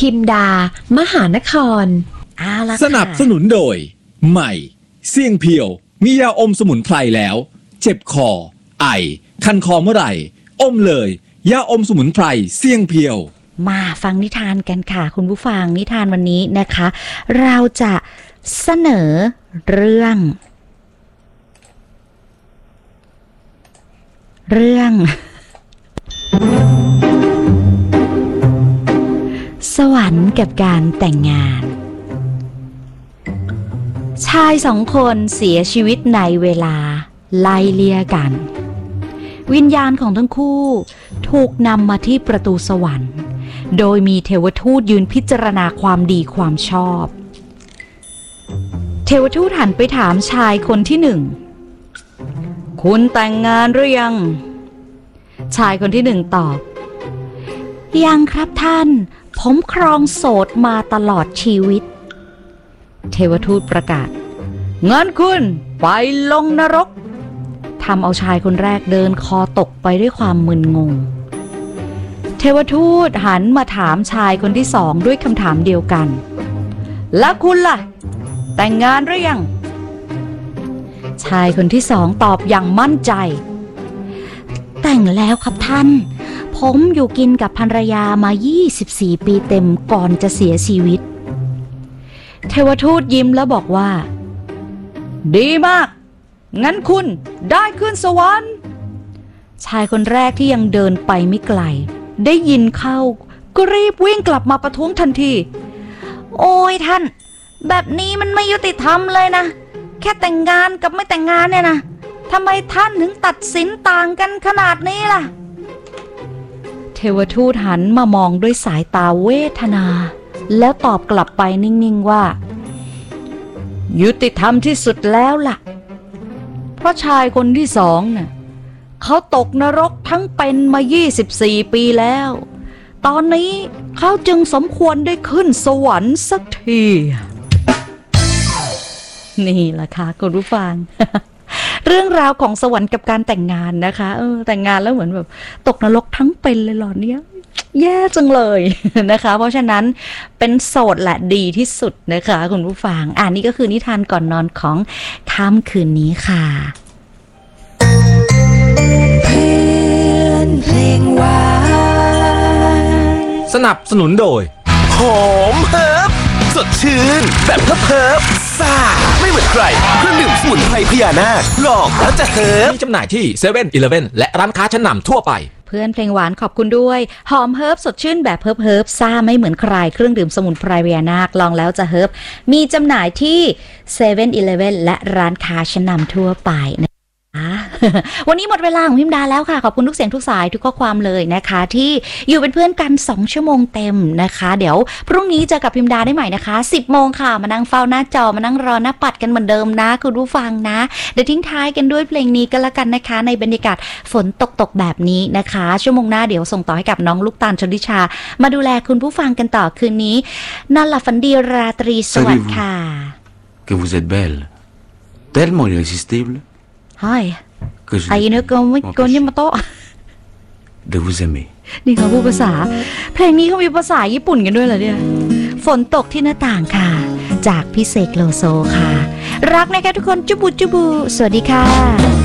พิมดามหานครสนับสนุนโดยใหม่เสี่ยงเพียวมียาอมสมุนไพรแล้วเจ็บคอไอคันคอเมื่อไหร่อมเลยยาอมสมุนไพรเสี่ยงเพียวมาฟังนิทานกันค่ะคุณผู้ฟังนิทานวันนี้นะคะเราจะเสนอเรื่องสวรรค์กับการแต่งงานชายสองคนเสียชีวิตในเวลาไล่เลี่ยกันวิญญาณของทั้งคู่ถูกนำมาที่ประตูสวรรค์โดยมีเทวทูตยืนพิจารณาความดีความชอบเทวทูตหันไปถามชายคนที่หนึ่งคุณแต่งงานหรือยังชายคนที่หนึ่งตอบยังครับท่านผมครองโสดมาตลอดชีวิตเทวทูตประกาศงั้นคุณไปลงนรกทำเอาชายคนแรกเดินคอตกไปด้วยความมึนงงเทวทูตหันมาถามชายคนที่สองด้วยคำถามเดียวกันแล้วคุณล่ะแต่งงานหรือยังชายคนที่สองตอบอย่างมั่นใจแต่งแล้วครับท่านผมอยู่กินกับภรรยามา24 ปีเต็มก่อนจะเสียชีวิตเทวทูตยิ้มแล้วบอกว่าดีมากงั้นคุณได้ขึ้นสวรรค์ชายคนแรกที่ยังเดินไปไม่ไกลได้ยินเข้าก็รีบวิ่งกลับมาประท้วงทันทีโอ้ยท่านแบบนี้มันไม่ยุติธรรมเลยนะแค่แต่งงานกับไม่แต่งงานเนี่ยนะทำไมท่านถึงตัดสินต่างกันขนาดนี้ล่ะเทวทูตหันมามองด้วยสายตาเวทนาแล้วตอบกลับไปนิ่งๆว่ายุติธรรมที่สุดแล้วล่ะเพราะชายคนที่สองน่ะเขาตกนรกทั้งเป็นมา24 ปีแล้วตอนนี้เขาจึงสมควรได้ขึ้นสวรรค์สักทีนี่แหละค่ะคุณผู้ฟัง เรื่องราวของสวรรค์กับการแต่งงานนะคะแต่งงานแล้วเหมือนแบบตกนรกทั้งเป็นเลยเหรอเนี่ยแย่จังเลยนะคะเพราะฉะนั้นเป็นโสดแหละดีที่สุดนะคะคุณผู้ฟังนี่ก็คือนิทานก่อนนอนของค่ำคืนนี้ค่ะเพื่อนเพลงหวานสนับสนุนโดยหอมเฮิร์บสดชื่นแบบเฮิร์บซ่าไม่เหมือนใครเครื่องดื่มสมุนไพรพญานาคลองแล้วจะเฮิร์บมีจำหน่ายที่7-Eleven และร้านค้าชั้นนำทั่วไปเพื่อนเพลงหวานขอบคุณด้วยหอมเฮิร์บสดชื่นแบบเฮิร์บซ่าไม่เหมือนใครเครื่องดื่มสมุนไพรพญานาคลองแล้วจะเฮิร์บมีจำหน่ายที่7-Eleven และร้านค้าชั้นนำทั่วไปวันนี้หมดเวลาของพิมดาแล้วค่ะขอบคุณทุกเสียงทุกสายทุกข้อความเลยนะคะที่อยู่เป็นเพื่อนกัน2 ชั่วโมงเต็มนะคะเดี๋ยวพรุ่งนี้เจอกับพิมดาได้ใหม่นะคะ10 โมงค่ะมานั่งเฝ้าหน้าจอมานั่งรอหน้าปัดกันเหมือนเดิมนะคุณผู้ฟังนะเดี๋ยวทิ้งท้ายกันด้วยเพลงนี้ก็แล้วกันนะคะในบรรยากาศฝนตกแบบนี้นะคะชั่วโมงหน้าเดี๋ยวส่งต่อให้กับน้องลูกตาลชลทิชามาดูแลคุณผู้ฟังกันต่อคืนนี้นอนหลับฝันดีราตรีสวัสดิ์ค่ะ Que vous êtes belle tellement irrésistible que je de vous aimer นี่เขาพูดภาษาเพลงนี้เขามีภาษาญี่ปุ่นกันด้วยเหรอเนี่ยฝนตกที่หน้าต่างค่ะจากพี่เสกโลโซค่ะรักนะคะทุกคนจุบุสวัสดีค่ะ